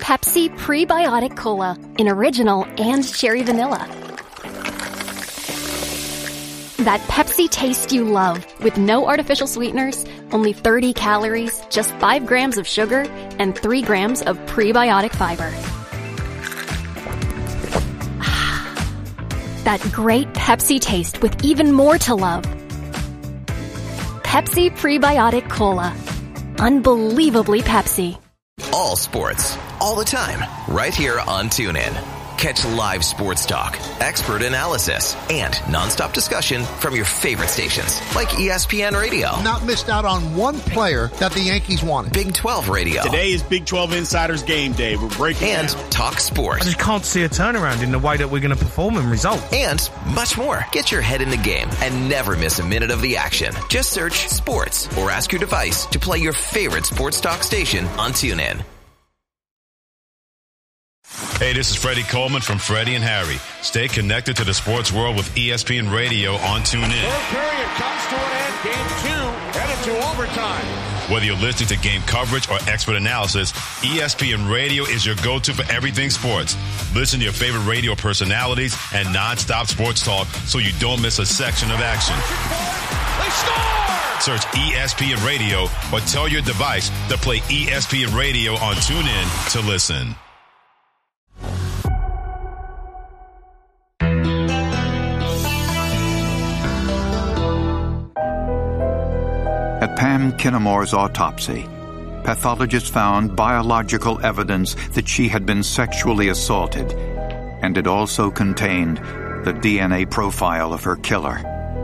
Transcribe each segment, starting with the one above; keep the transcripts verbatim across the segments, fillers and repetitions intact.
Pepsi Prebiotic Cola in original and cherry vanilla. That Pepsi taste you love with no artificial sweeteners, only thirty calories, just five grams of sugar, and three grams of prebiotic fiber. That great Pepsi taste with even more to love. Pepsi Prebiotic Cola. Unbelievably Pepsi. All sports, all the time, right here on TuneIn. Catch live sports talk, expert analysis, and nonstop discussion from your favorite stations like E S P N Radio. Not missed out on one player that the Yankees wanted. Big twelve Radio. Today is Big twelve Insiders Game Day. We're breaking And down. Talk Sports. I just can't see a turnaround in the way that we're going to perform and result. And much more. Get your head in the game and never miss a minute of the action. Just search sports or ask your device to play your favorite sports talk station on TuneIn. Hey, this is Freddie Coleman from Freddie and Harry. Stay connected to the sports world with E S P N Radio on TuneIn. Third period comes to an end. Game two headed to overtime. Whether you're listening to game coverage or expert analysis, E S P N Radio is your go-to for everything sports. Listen to your favorite radio personalities and nonstop sports talk so you don't miss a section of action. They score! Search E S P N Radio or tell your device to play E S P N Radio on TuneIn to listen. At Pam Kinnamore's autopsy, pathologists found biological evidence that she had been sexually assaulted, and it also contained the D N A profile of her killer.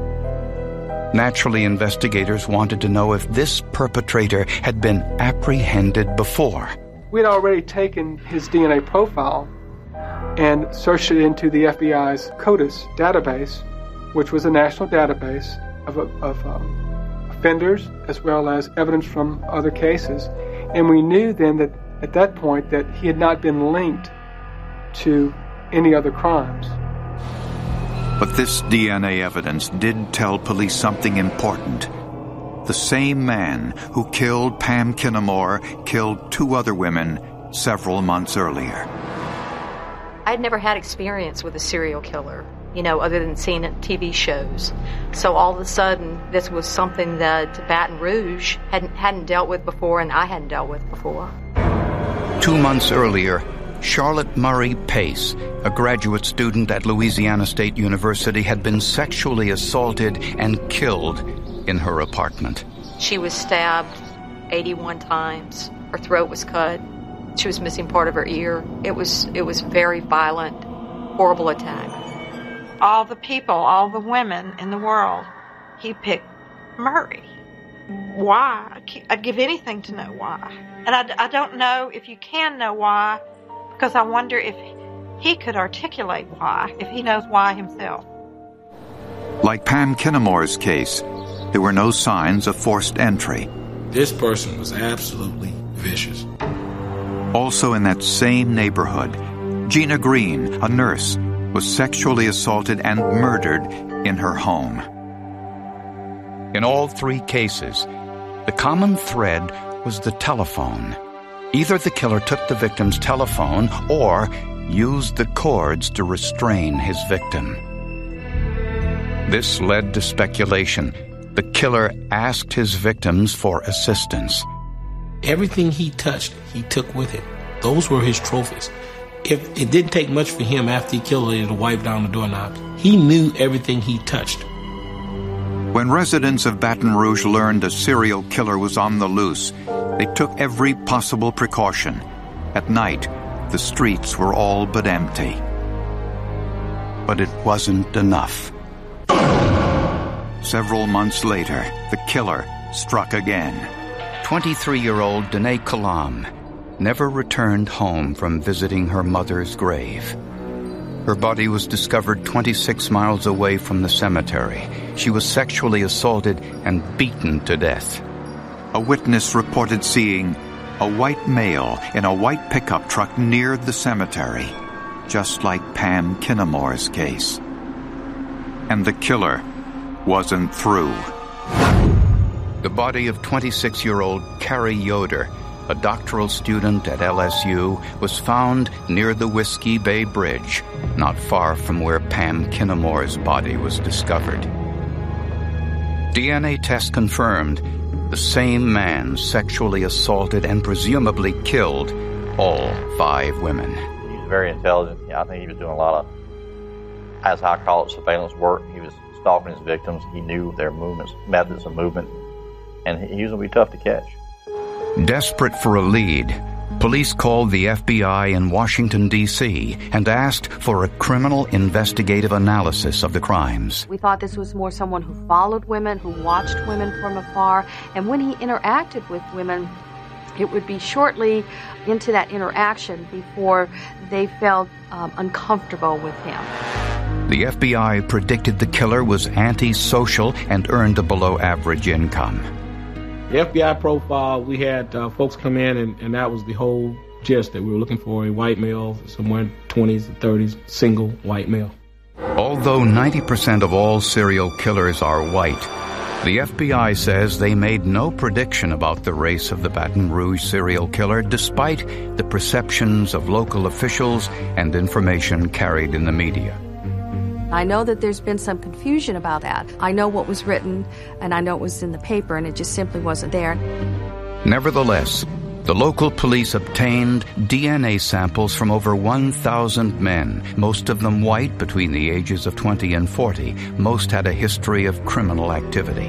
Naturally, investigators wanted to know if this perpetrator had been apprehended before. We had already taken his D N A profile and searched it into the F B I's CODIS database, which was a national database of, of um, offenders as well as evidence from other cases. And we knew then that at that point that he had not been linked to any other crimes. But this D N A evidence did tell police something important. The same man who killed Pam Kinnamore killed two other women several months earlier. I'd never had experience with a serial killer, you know, other than seeing it in T V shows. So all of a sudden, this was something that Baton Rouge hadn't, hadn't dealt with before, and I hadn't dealt with before. Two months earlier, Charlotte Murray Pace, a graduate student at Louisiana State University, had been sexually assaulted and killed in her apartment. She was stabbed eighty-one times. Her throat was cut. She was missing part of her ear. It was it was very violent, horrible attack. All the people, all the women in the world, he picked Murray. Why? I'd give anything to know why. And I, I don't know if you can know why, because I wonder if he could articulate why, if he knows why himself. Like Pam Kinnamore's case, there were no signs of forced entry. This person was absolutely vicious. Also in that same neighborhood, Gina Green, a nurse, was sexually assaulted and murdered in her home. In all three cases, the common thread was the telephone. Either the killer took the victim's telephone or used the cords to restrain his victim. This led to speculation. The killer asked his victims for assistance. Everything he touched, he took with him. Those were his trophies. If it didn't take much for him after he killed her to wipe down the doorknobs, he knew everything he touched. When residents of Baton Rouge learned a serial killer was on the loose, they took every possible precaution. At night, the streets were all but empty. But it wasn't enough. Several months later, the killer struck again. twenty-three-year-old Danae Kalam never returned home from visiting her mother's grave. Her body was discovered twenty-six miles away from the cemetery. She was sexually assaulted and beaten to death. A witness reported seeing a white male in a white pickup truck near the cemetery, just like Pam Kinnamore's case. And the killer wasn't through. The body of twenty-six-year-old Carrie Yoder, a doctoral student at L S U, was found near the Whiskey Bay Bridge, not far from where Pam Kinnamore's body was discovered. D N A test confirmed the same man sexually assaulted and presumably killed all five women. He was very intelligent. Yeah, I think he was doing a lot of, as I call it, surveillance work. He was stalking his victims. He knew their movements, methods of movement, and he was going to be tough to catch. Desperate for a lead, police called the F B I in Washington, D C and asked for a criminal investigative analysis of the crimes. We thought this was more someone who followed women, who watched women from afar, and when he interacted with women, it would be shortly into that interaction before they felt um, uncomfortable with him. The F B I predicted the killer was antisocial and earned a below-average income. The F B I profile, we had uh, folks come in, and, and that was the whole gist, that we were looking for a white male, somewhere in twenties and thirties, single white male. Although ninety percent of all serial killers are white, the F B I says they made no prediction about the race of the Baton Rouge serial killer, despite the perceptions of local officials and information carried in the media. I know that there's been some confusion about that. I know what was written, and I know it was in the paper, and it just simply wasn't there. Nevertheless, the local police obtained D N A samples from over one thousand men, most of them white, between the ages of twenty and forty. Most had a history of criminal activity.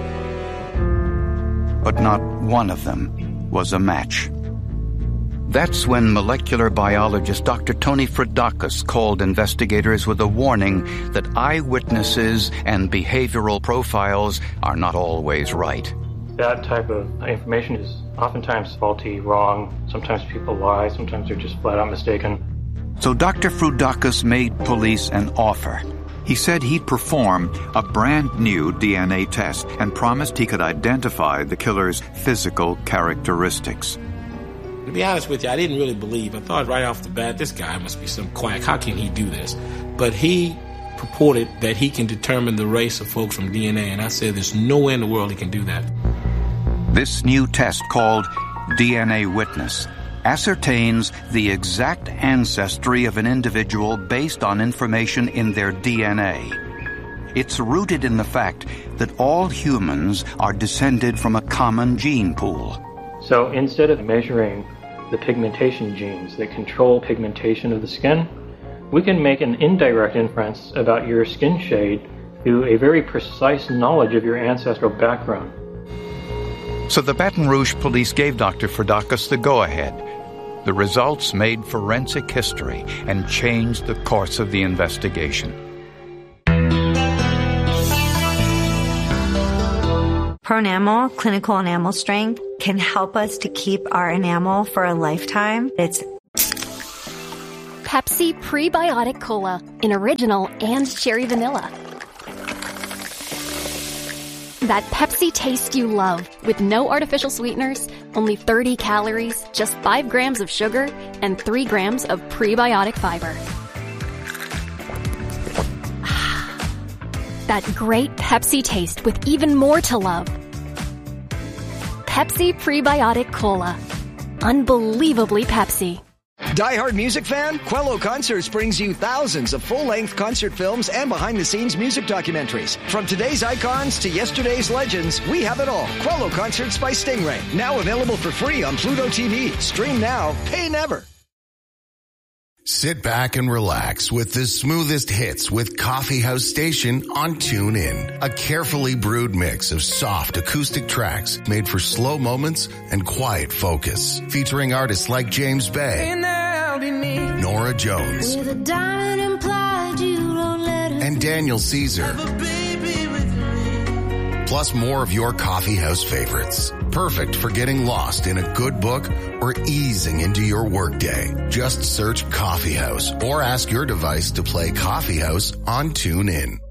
But not one of them was a match. That's when molecular biologist Doctor Tony Fridakis called investigators with a warning that eyewitnesses and behavioral profiles are not always right. That type of information is oftentimes faulty, wrong. Sometimes people lie. Sometimes they're just flat out mistaken. So Doctor Fridakis made police an offer. He said he'd perform a brand new D N A test and promised he could identify the killer's physical characteristics. To be honest with you, I didn't really believe. I thought right off the bat, this guy must be some quack. How can he do this? But he purported that he can determine the race of folks from D N A, and I said there's no way in the world he can do that. This new test, called D N A Witness, ascertains the exact ancestry of an individual based on information in their D N A. It's rooted in the fact that all humans are descended from a common gene pool. So instead of measuring the pigmentation genes that control pigmentation of the skin, we can make an indirect inference about your skin shade through a very precise knowledge of your ancestral background. So the Baton Rouge police gave Doctor Fridakis the go-ahead. The results made forensic history and changed the course of the investigation. Pronamel, clinical enamel strength, can help us to keep our enamel for a lifetime. It's Pepsi Prebiotic Cola in original and cherry vanilla. That Pepsi taste you love, with no artificial sweeteners, only thirty calories, just five grams of sugar, and three grams of prebiotic fiber. That great Pepsi taste with even more to love. Pepsi Prebiotic Cola. Unbelievably Pepsi. Die-hard music fan? Quello Concerts brings you thousands of full-length concert films and behind-the-scenes music documentaries. From today's icons to yesterday's legends, we have it all. Quello Concerts by Stingray. Now available for free on Pluto T V. Stream now, pay never. Sit back and relax with the smoothest hits with Coffee House Station on TuneIn. A carefully brewed mix of soft acoustic tracks made for slow moments and quiet focus. Featuring artists like James Bay, Nora Jones, and Daniel Caesar. Plus more of your coffee house favorites. Perfect for getting lost in a good book or easing into your workday. Just search Coffee House or ask your device to play Coffee House on TuneIn.